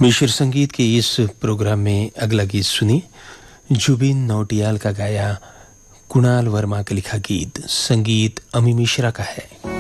मिश्र संगीत के इस प्रोग्राम में अगला गीत सुनिए। जुबिन नौटियाल का गाया, कुणाल वर्मा का लिखा गीत, संगीत अमी मिश्रा का है।